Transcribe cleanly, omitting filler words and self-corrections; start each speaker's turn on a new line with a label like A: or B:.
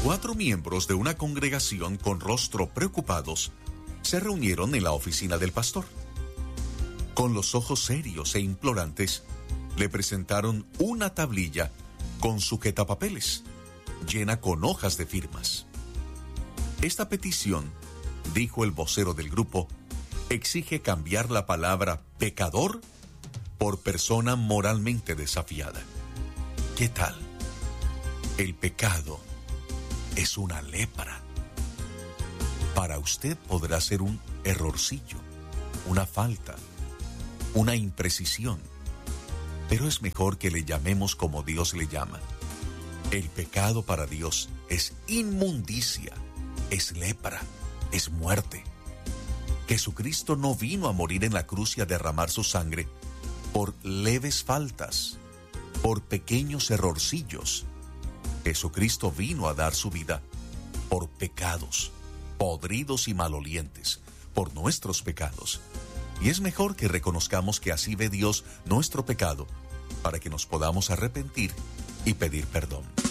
A: 4 miembros de una congregación con rostro preocupados se reunieron en la oficina del pastor. Con los ojos serios e implorantes, le presentaron una tablilla con sujetapapeles, llena con hojas de firmas. Esta petición, dijo el vocero del grupo, exige cambiar la palabra pecador por persona moralmente desafiada. ¿Qué tal? El pecado es una lepra. Para usted podrá ser un errorcillo, una falta, una imprecisión, pero es mejor que le llamemos como Dios le llama. El pecado para Dios es inmundicia, es lepra, es muerte. Jesucristo no vino a morir en la cruz y a derramar su sangre por leves faltas, por pequeños errorcillos. Jesucristo vino a dar su vida por pecados, podridos y malolientes, por nuestros pecados. Y es mejor que reconozcamos que así ve Dios nuestro pecado, para que nos podamos arrepentir y pedir perdón.